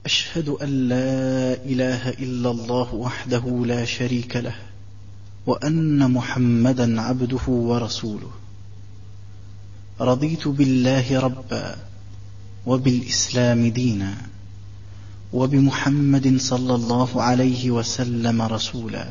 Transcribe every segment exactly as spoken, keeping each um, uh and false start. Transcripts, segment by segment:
أشهد أن لا إله إلا الله وحده لا شريك له، وأن محمدا عبده ورسوله. رضيت بالله ربا، وبالإسلام دينا، وبمحمد صلى الله عليه وسلم رسولا.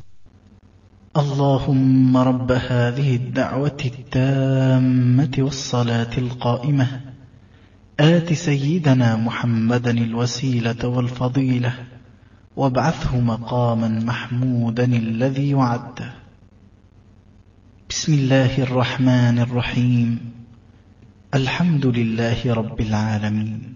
اللهم رب هذه الدعوة التامة والصلاة القائمة، آت سيدنا محمدا الوسيلة والفضيلة، وابعثه مقاما محمودا الذي وعدته. بسم الله الرحمن الرحيم. الحمد لله رب العالمين.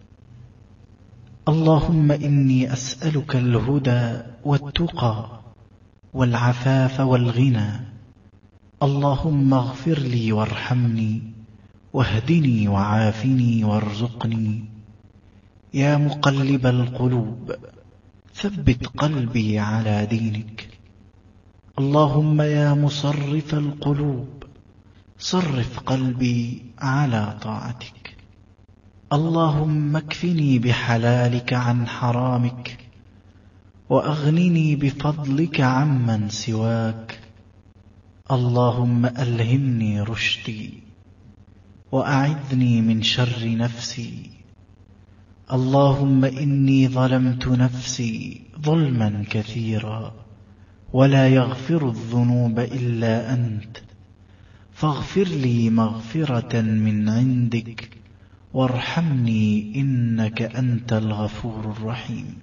اللهم إني أسألك الهدى والتقى والعفاف والغنى. اللهم اغفر لي وارحمني، واهدني وعافني وارزقني. يا مقلب القلوب، ثبت قلبي على دينك. اللهم يا مصرف القلوب، صرف قلبي على طاعتك. اللهم اكفني بحلالك عن حرامك، وأغنني بفضلك عمن سواك. اللهم ألهمني رشدي، وأعذني من شر نفسي. اللهم إني ظلمت نفسي ظلما كثيرا، ولا يغفر الذنوب إلا أنت، فاغفر لي مغفرة من عندك، وارحمني إنك أنت الغفور الرحيم.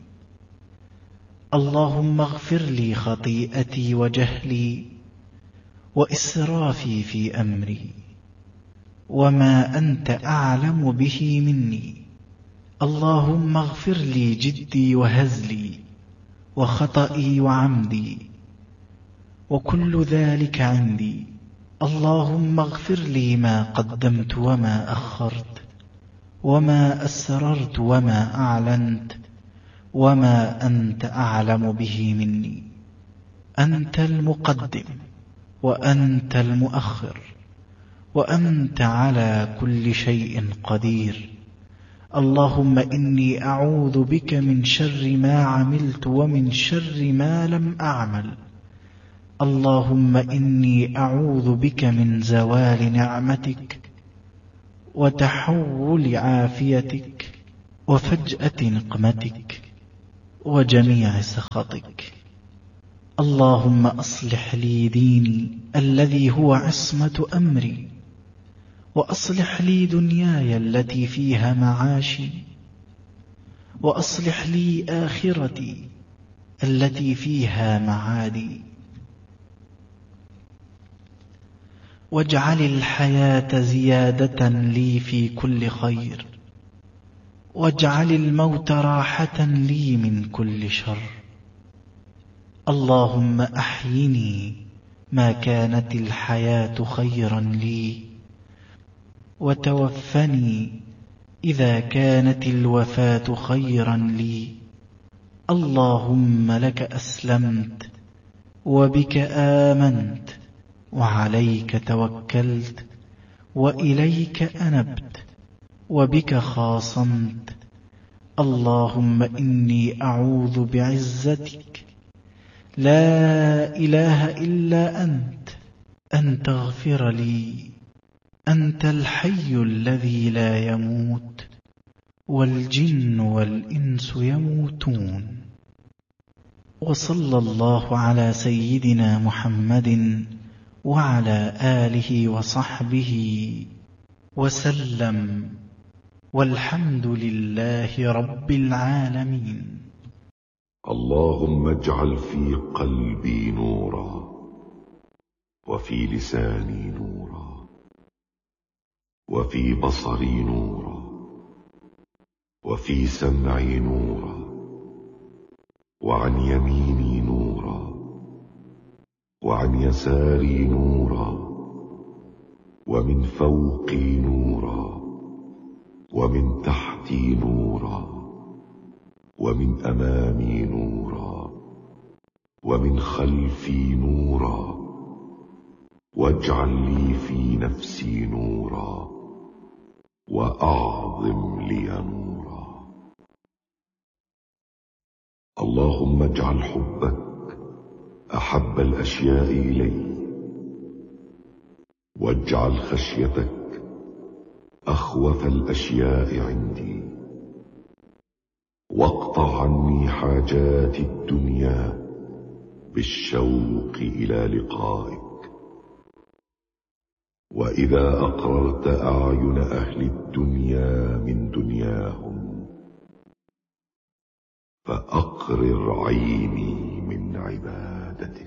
اللهم اغفر لي خطيئتي وجهلي وإسرافي في أمري، وما أنت أعلم به مني. اللهم اغفر لي جدي وهزلي، وخطئي وعمدي، وكل ذلك عندي. اللهم اغفر لي ما قدمت وما أخرت، وما أسررت وما أعلنت، وما أنت أعلم به مني. أنت المقدم، وأنت المؤخر، وأنت على كل شيء قدير. اللهم إني أعوذ بك من شر ما عملت، ومن شر ما لم أعمل. اللهم إني أعوذ بك من زوال نعمتك، وتحول عافيتك، وفجأة نقمتك، وجميع سخطك. اللهم أصلح لي ديني الذي هو عصمة أمري، وأصلح لي دنياي التي فيها معاشي، وأصلح لي آخرتي التي فيها معادي. واجعل الحياة زيادة لي في كل خير، واجعل الموت راحة لي من كل شر. اللهم أحيني ما كانت الحياة خيرا لي، وتوفني إذا كانت الوفاة خيرا لي. اللهم لك أسلمت، وبك آمنت، وعليك توكلت، وإليك أنبت، وبك خاصمت. اللهم إني أعوذ بعزتك لا إله إلا أنت أن تغفر لي. أنت الحي الذي لا يموت، والجن والإنس يموتون. وصلى الله على سيدنا محمد وعلى آله وصحبه وسلم، والحمد لله رب العالمين. اللهم اجعل في قلبي نورا، وفي لساني نورا، وفي بصري نورا، وفي سمعي نورا، وعن يميني نورا، وعن يساري نورا، ومن فوقي نورا، ومن تحتي نورا، ومن أمامي نورا، ومن خلفي نورا. واجعل لي في نفسي نورا، وأعظم لي نورا. اللهم اجعل حبك أحب الأشياء إلي، واجعل خشيتك أخوف الأشياء عندي، واقطع عني حاجات الدنيا بالشوق إلى لقائك. وإذا أقررت أعين أهل الدنيا من دنياهم فأقرر عيني من عبادتك.